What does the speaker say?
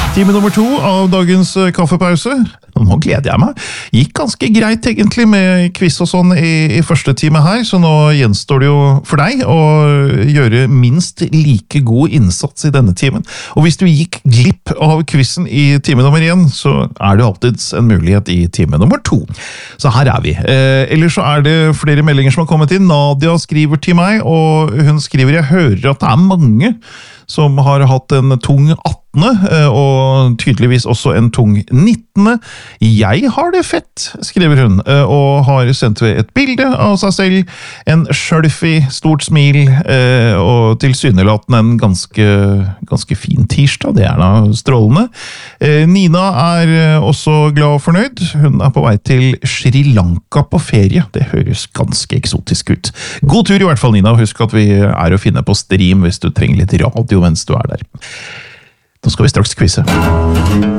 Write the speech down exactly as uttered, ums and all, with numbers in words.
Time nummer to av dagens kaffepause. Nå gleder jeg meg. Gikk ganske greit egentlig med quiz og sånn i, i første time her, så nå gjenstår det jo for deg å gjøre minst like god innsats i denne timen. Og hvis du gikk glipp av quizen i time nummer én, så er det alltid en mulighet i time nummer to. Så her er vi. Eh, ellers så er det flere meldinger som har kommet inn. Nadia skriver til meg, og hun skriver, jeg hører at det er mange som har hatt en tung attende, og tydeligvis også en tung nittende. Jeg har det fett, skriver hun, og har sendt ved et bilde av seg selv, en selfie, stort smil, og tilsynelatende en ganske, ganske fin tirsdag, det er da strålende. Nina er også glad og fornøyd, hun er på vei til Sri Lanka på ferie, det høres ganske eksotisk ut. God tur i hvert fall, Nina, husk at vi er å finne på stream hvis du trenger litt radio mens du er der. Nå skal vi straks quize.